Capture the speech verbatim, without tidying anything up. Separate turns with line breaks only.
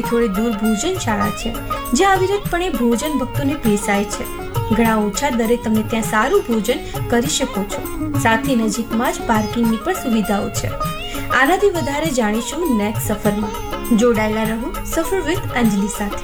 થોડી દૂર ભોજનશાળા છે, જ્યાં અવિરતપણે ભોજન ભક્તોને પીરસાય છે. ઘણા ઓછા દરે તમે ત્યાં સારું ભોજન કરી શકો છો. સાથે નજીકમાં જ પાર્કિંગની પણ સુવિધાઓ છે. આનાથી વધારે જાણીશું નેક્સ્ટ સફરમાં. જોડાયેલા રહો સફર વિથ અંજલિ સાથે.